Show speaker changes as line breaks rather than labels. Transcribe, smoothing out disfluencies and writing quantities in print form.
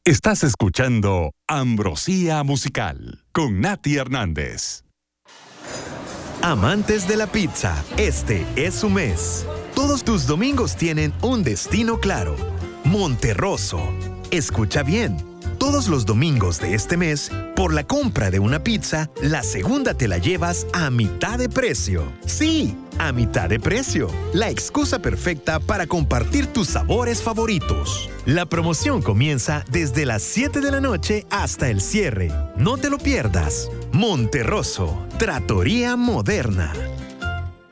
Estás escuchando Ambrosía Musical con Nati Hernández.
Amantes de la pizza, este es su mes. Todos tus domingos tienen un destino claro: Monterroso. Escucha bien. Todos los domingos de este mes, por la compra de una pizza, la segunda te la llevas a mitad de precio. Sí, a mitad de precio. La excusa perfecta para compartir tus sabores favoritos. La promoción comienza desde las 7 de la noche hasta el cierre. No te lo pierdas. Monterroso, Trattoria Moderna.